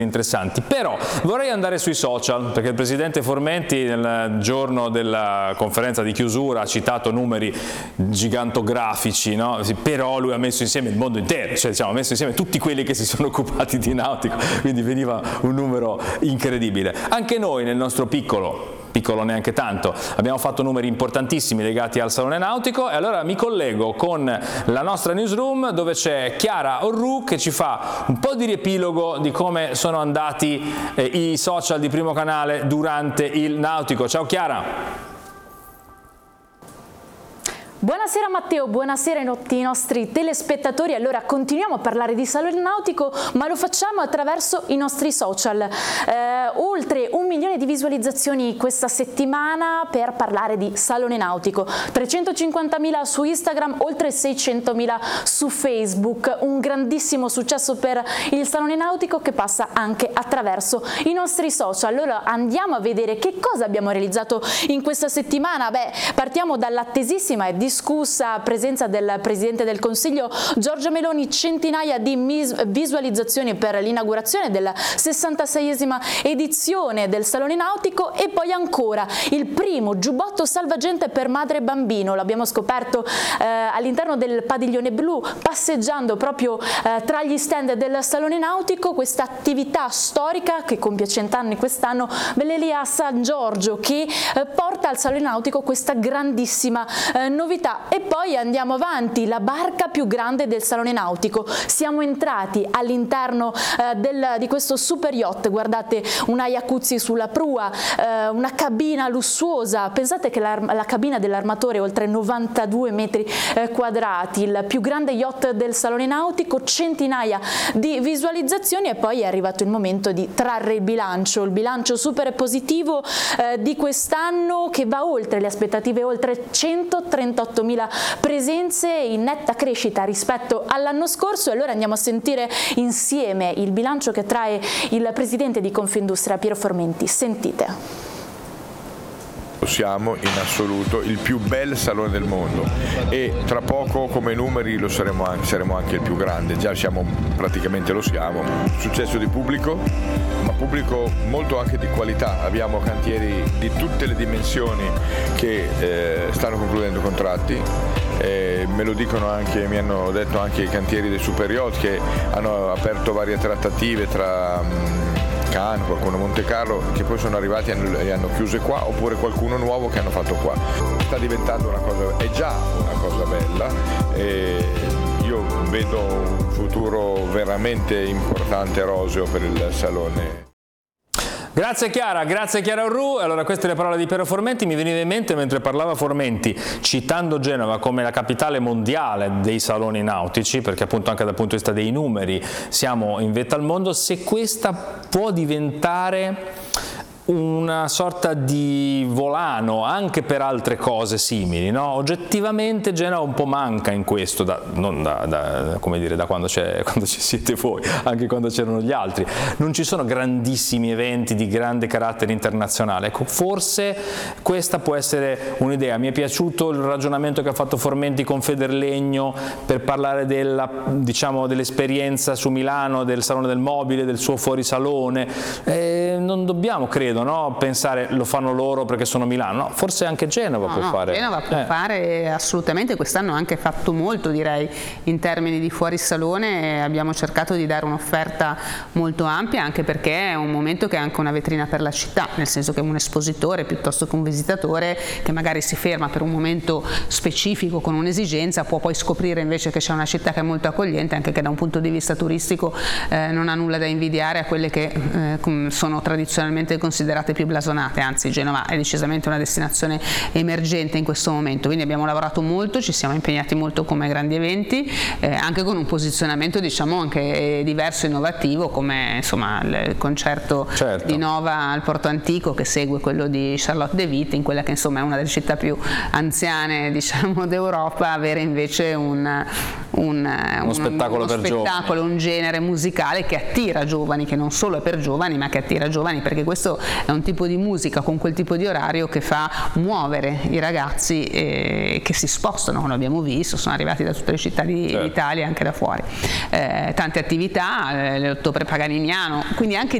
interessanti. Però vorrei andare sui social, perché il presidente Formenti nel giorno della conferenza di chiusura ha citato numeri gigantografici, no? Però lui ha messo insieme il mondo intero, cioè diciamo, ha messo insieme tutti quelli che si sono occupati di nautico, quindi veniva un numero incredibile. Anche noi nel nostro piccolo neanche tanto, abbiamo fatto numeri importantissimi legati al Salone Nautico, e allora mi collego con la nostra newsroom dove c'è Chiara Orru che ci fa un po' di riepilogo di come sono andati i social di Primo Canale durante il Nautico. Ciao Chiara! Buonasera Matteo, buonasera a tutti i nostri telespettatori. Allora continuiamo a parlare di Salone Nautico, ma lo facciamo attraverso i nostri social. Oltre 1 milione di visualizzazioni questa settimana per parlare di Salone Nautico, 350.000 su Instagram, oltre 600.000 su Facebook. Un grandissimo successo per il Salone Nautico che passa anche attraverso i nostri social. Allora andiamo a vedere che cosa abbiamo realizzato in questa settimana. Partiamo dall'attesissima e discussa presenza del Presidente del Consiglio Giorgia Meloni, centinaia di visualizzazioni per l'inaugurazione della 66esima edizione del Salone Nautico, e poi ancora il primo giubbotto salvagente per madre e bambino. L'abbiamo scoperto all'interno del padiglione blu, passeggiando proprio tra gli stand del Salone Nautico, questa attività storica che compie 100 anni quest'anno, Velelia San Giorgio, che porta al Salone Nautico questa grandissima novità. E poi andiamo avanti, la barca più grande del Salone Nautico. Siamo entrati all'interno di questo super yacht, guardate, una jacuzzi sulla prua, una cabina lussuosa. Pensate che la cabina dell'armatore è oltre 92 metri quadrati, il più grande yacht del Salone Nautico, centinaia di visualizzazioni, e poi è arrivato il momento di trarre il bilancio super positivo di quest'anno, che va oltre le aspettative, oltre 138.000 presenze, in netta crescita rispetto all'anno scorso. E allora andiamo a sentire insieme il bilancio che trae il presidente di Confindustria Piero Formenti. Sentite. Siamo in assoluto il più bel salone del mondo, e tra poco come numeri saremo anche il più grande, già praticamente lo siamo. Successo di pubblico, ma pubblico molto anche di qualità. Abbiamo cantieri di tutte le dimensioni che stanno concludendo contratti. Me lo dicono anche, mi hanno detto anche i cantieri dei super yacht, che hanno aperto varie trattative tra Cannes, qualcuno a Monte Carlo, che poi sono arrivati e hanno chiuse qua, oppure qualcuno nuovo che hanno fatto qua. Sta diventando è già una cosa bella, e io vedo un futuro veramente importante, roseo, per il Salone. Grazie Chiara Orru. Allora, queste le parole di Piero Formenti. Mi veniva in mente, mentre parlava Formenti, citando Genova come la capitale mondiale dei saloni nautici, perché appunto anche dal punto di vista dei numeri siamo in vetta al mondo, se questa può diventare una sorta di volano anche per altre cose simili, no? Oggettivamente Genova un po' manca in questo, come dire, da quando ci siete voi, anche quando c'erano gli altri. Non ci sono grandissimi eventi di grande carattere internazionale. Ecco, forse questa può essere un'idea. Mi è piaciuto il ragionamento che ha fatto Formenti con Federlegno per parlare dell'esperienza su Milano, del Salone del Mobile, del suo fuorisalone. Non dobbiamo, credo, pensare lo fanno loro perché sono Milano, no, forse anche Genova può fare. Genova può fare assolutamente, quest'anno ha anche fatto molto, direi, in termini di fuorisalone. Abbiamo cercato di dare un'offerta molto ampia, anche perché è un momento che è anche una vetrina per la città, nel senso che un espositore piuttosto che un visitatore che magari si ferma per un momento specifico con un'esigenza può poi scoprire invece che c'è una città che è molto accogliente, anche che da un punto di vista turistico non ha nulla da invidiare a quelle che sono tradizionalmente considerate più blasonate. Anzi, Genova è decisamente una destinazione emergente in questo momento, quindi abbiamo lavorato molto, ci siamo impegnati molto come grandi eventi, anche con un posizionamento anche diverso e innovativo, come insomma il concerto di Nova al Porto Antico, che segue quello di Charlotte De Witt, in quella che insomma è una delle città più anziane d'Europa. Avere invece un uno spettacolo per giovani, un genere musicale che attira giovani, che non solo è per giovani ma che attira giovani, perché questo è un tipo di musica con quel tipo di orario che fa muovere i ragazzi che si spostano, come abbiamo visto, sono arrivati da tutte le città d'Italia, anche da fuori, tante attività, l'ottobre paganiniano, quindi anche